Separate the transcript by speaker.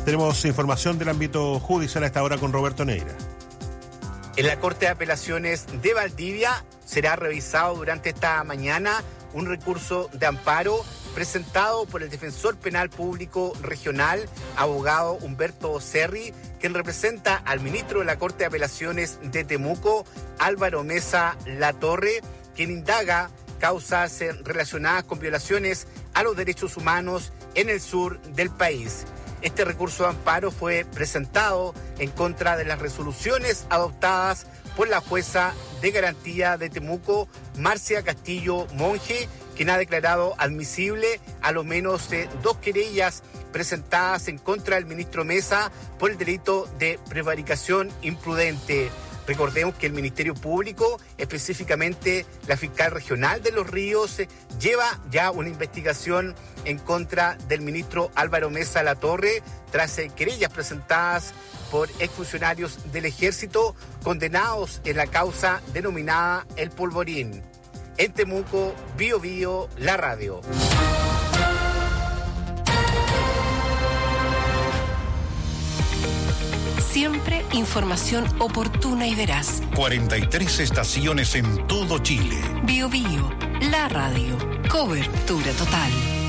Speaker 1: Tenemos información del ámbito judicial a esta hora con Roberto Neira.
Speaker 2: En la Corte de Apelaciones de Valdivia será revisado durante esta mañana un recurso de amparo presentado por el defensor penal público regional, abogado Humberto Cerri, quien representa al ministro de la Corte de Apelaciones de Temuco, Álvaro Mesa Latorre, quien indaga causas relacionadas con violaciones a los derechos humanos en el sur del país. Este recurso de amparo fue presentado en contra de las resoluciones adoptadas por la jueza de garantía de Temuco, Marcia Castillo Monge, quien ha declarado admisible a lo menos 2 querellas presentadas en contra del ministro Mesa por el delito de prevaricación imprudente. Recordemos que el Ministerio Público, específicamente la fiscal regional de Los Ríos, lleva ya una investigación en contra del ministro Álvaro Mesa Latorre tras querellas presentadas por exfuncionarios del Ejército condenados en la causa denominada El Polvorín. En Temuco, Bío Bío, la radio.
Speaker 3: Siempre información oportuna y veraz.
Speaker 4: 43 estaciones en todo Chile.
Speaker 3: Bío Bío, la radio. Cobertura total.